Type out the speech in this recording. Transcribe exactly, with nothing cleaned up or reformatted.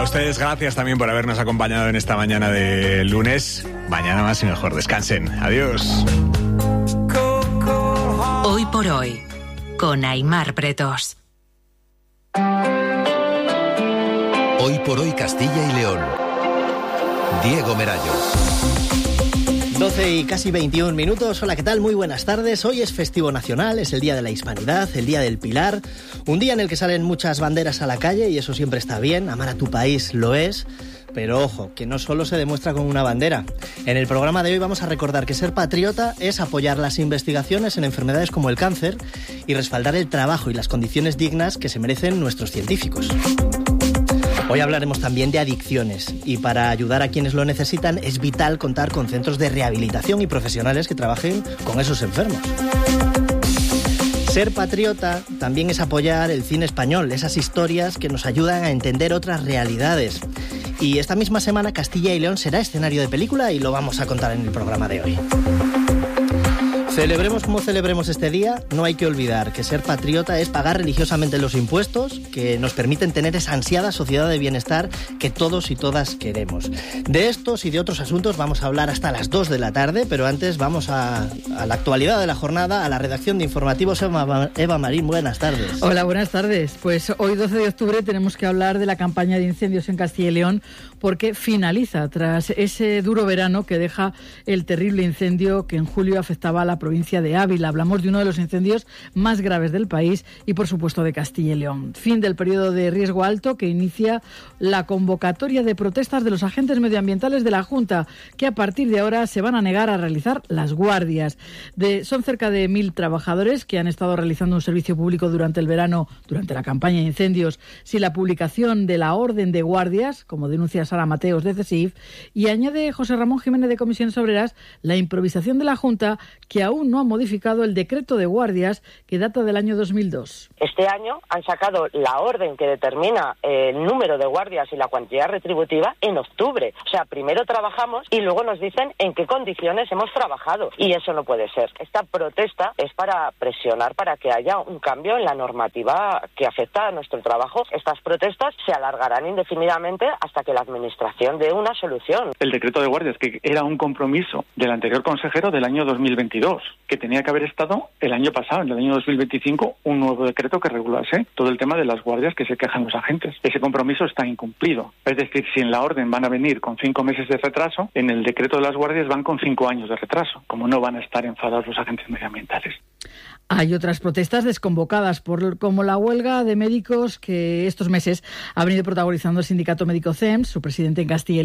a ustedes gracias también por habernos acompañado en esta mañana de lunes. Mañana más y mejor. Descansen. Adiós. Hoy por hoy, con Aimar Pretos. Hoy por hoy Castilla y León. Diego Merallo. doce y casi veintiún minutos. Hola, ¿qué tal? Muy buenas tardes. Hoy es festivo nacional, es el Día de la Hispanidad, el Día del Pilar. Un día en el que salen muchas banderas a la calle y eso siempre está bien. Amar a tu país lo es. Pero ojo, que no solo se demuestra con una bandera. En el programa de hoy vamos a recordar que ser patriota es apoyar las investigaciones en enfermedades como el cáncer y respaldar el trabajo y las condiciones dignas que se merecen nuestros científicos. Hoy hablaremos también de adicciones y para ayudar a quienes lo necesitan es vital contar con centros de rehabilitación y profesionales que trabajen con esos enfermos. Ser patriota también es apoyar el cine español, esas historias que nos ayudan a entender otras realidades. Y esta misma semana Castilla y León será escenario de película y lo vamos a contar en el programa de hoy. Celebremos como celebremos este día, no hay que olvidar que ser patriota es pagar religiosamente los impuestos que nos permiten tener esa ansiada sociedad de bienestar que todos y todas queremos. De estos y de otros asuntos vamos a hablar hasta las dos de la tarde, pero antes vamos a, a la actualidad de la jornada, a la redacción de informativos. Eva, Eva Marín, buenas tardes. Hola, buenas tardes. Pues hoy doce de octubre tenemos que hablar de la campaña de incendios en Castilla y León porque finaliza tras ese duro verano que deja el terrible incendio que en julio afectaba a la provincia de Ávila. Hablamos de uno de los incendios más graves del país y, por supuesto, de Castilla y León. Fin del periodo de riesgo alto que inicia la convocatoria de protestas de los agentes medioambientales de la Junta, que a partir de ahora se van a negar a realizar las guardias. De, son cerca de mil trabajadores que han estado realizando un servicio público durante el verano, durante la campaña de incendios, sin la publicación de la orden de guardias, como denuncia Sara Mateos de CESIF, y añade José Ramón Jiménez de Comisiones Obreras la improvisación de la Junta, que aún no ha modificado el decreto de guardias que data del año dos mil dos. Este año han sacado la orden que determina el número de guardias y la cuantía retributiva en octubre. O sea, primero trabajamos y luego nos dicen en qué condiciones hemos trabajado. Y eso no puede ser. Esta protesta es para presionar para que haya un cambio en la normativa que afecta a nuestro trabajo. Estas protestas se alargarán indefinidamente hasta que la Administración dé una solución. El decreto de guardias, que era un compromiso del anterior consejero del año dos mil veintidós, que tenía que haber estado el año pasado, en el año dos mil veinticinco, un nuevo decreto que regulase todo el tema de las guardias que se quejan los agentes. Ese compromiso está incumplido. Es decir, si en la orden van a venir con cinco meses de retraso, en el decreto de las guardias van con cinco años de retraso, como no van a estar enfadados los agentes medioambientales. Hay otras protestas desconvocadas, por, como la huelga de médicos que estos meses ha venido protagonizando el sindicato médico C E M S, su presidente en Castilla y